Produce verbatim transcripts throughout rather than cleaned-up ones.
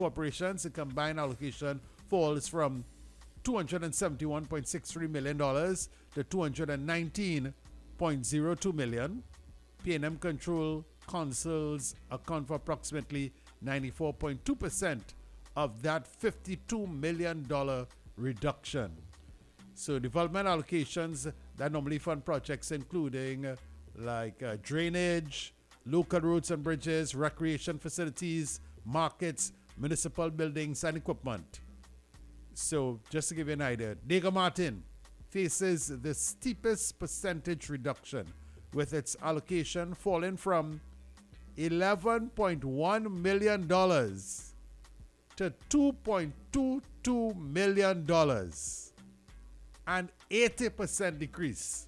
corporations, the combined allocation falls from two hundred seventy-one point six three million dollars to two hundred nineteen point zero two million dollars. P and M Control consoles account for approximately ninety-four point two percent of that fifty-two million dollars reduction. So development allocations that normally fund projects including uh, like uh, drainage, local roads and bridges, recreation facilities, markets, municipal buildings and equipment. So just to give you an idea, Dega Martin faces the steepest percentage reduction, with its allocation falling from eleven point one million dollars to two point two two million dollars, an eighty percent decrease.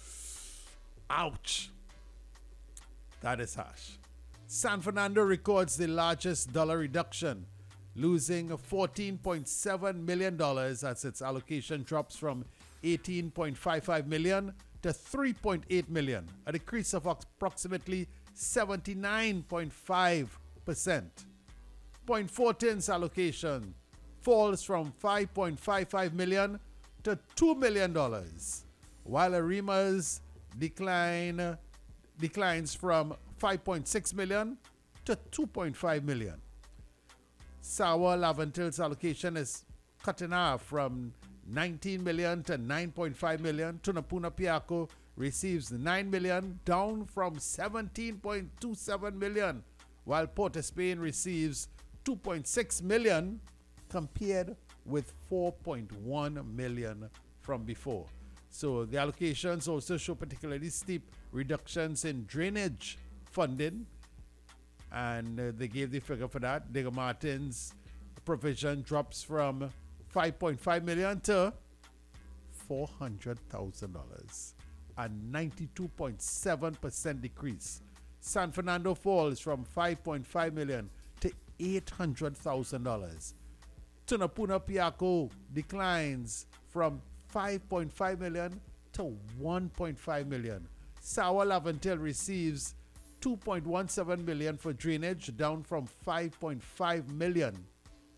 Ouch. That is harsh. San Fernando records the largest dollar reduction, losing fourteen point seven million dollars as its allocation drops from eighteen point five five million dollars to three point eight million dollars, a decrease of approximately seventy-nine point five percent. Point fourteen's allocation falls from five point five five million dollars to two million dollars, while Arima's decline declines from five point six million dollars to two point five million dollars. Sour Laventil's allocation is cut in half from nineteen million dollars to nine point five million dollars. Tunapuna Piako receives nine million dollars, down from seventeen point two seven million dollars, while Port of Spain receives two point six million dollars compared with four point one million dollars from before. So the allocations also show particularly steep reductions in drainage funding, and uh, they gave the figure for that. Dega Martin's provision drops from five point five million dollars to four hundred thousand dollars, a ninety-two point seven percent decrease. San Fernando falls from five point five million dollars to eight hundred thousand dollars. Tunapuna Piako declines from five point five million dollars to one point five million dollars. Sour Laventil receives two point one seven million dollars for drainage, down from five point five million dollars.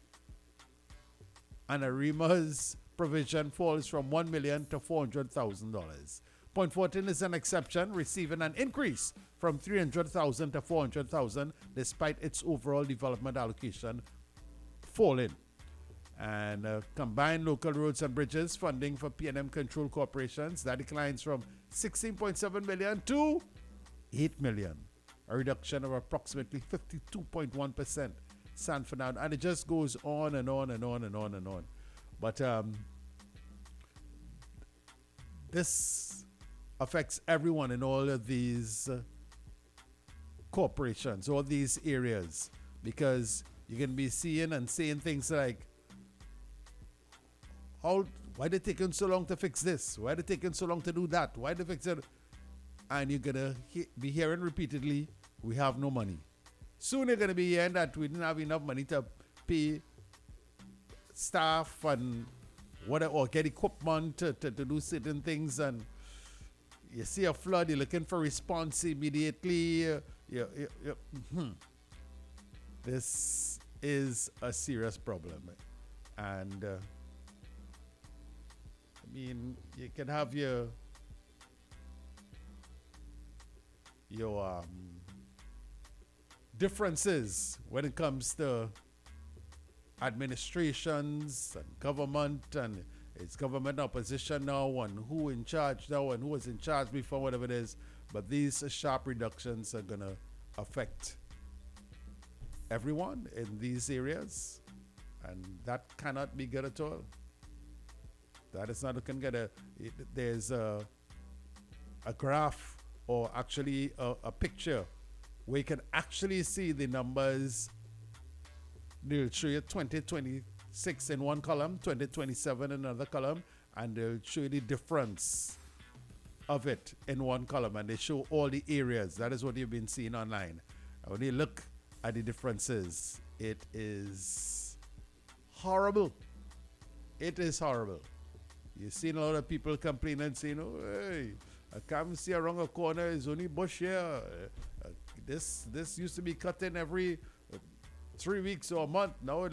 And Arima's provision falls from one million dollars to four hundred thousand dollars. Point fourteen is an exception, receiving an increase from three hundred thousand dollars to four hundred thousand dollars despite its overall development allocation falling. And uh, combined local roads and bridges funding for P and M control corporations, that declines from sixteen point seven million dollars to eight million dollars, a reduction of approximately fifty-two point one percent. San Fernando, and it just goes on and on and on and on and on. But um, this affects everyone in all of these uh, corporations, all these areas, because you can be seeing and saying things like, "How? Why they taking so long to fix this? Why they taking so long to do that? Why they fix it?" And you're gonna he- be hearing repeatedly, "We have no money." Soon you're going to be hearing that we didn't have enough money to pay staff and whatever, or get equipment to, to, to do certain things. And you see a flood, you're looking for response immediately. Uh, you, you, you, hmm. This is a serious problem. And uh, I mean, you can have your your um, differences when it comes to administrations and government, and it's government opposition now, and who in charge now and who was in charge before, whatever it is. But these sharp reductions are going to affect everyone in these areas, and that cannot be good at all. That is not looking good. It, there's a, a graph, or actually a, a picture, where you can actually see the numbers. They'll show you twenty twenty-six in one column, twenty twenty-seven in another column, and they'll show you the difference of it in one column, and they show all the areas. That is what you've been seeing online. And when you look at the differences, it is horrible. It is horrible. You've seen a lot of people complaining, saying, "Oh, hey, I can't see around a corner, it's only bush here. Uh, this this used to be cut in every three weeks or a month. Now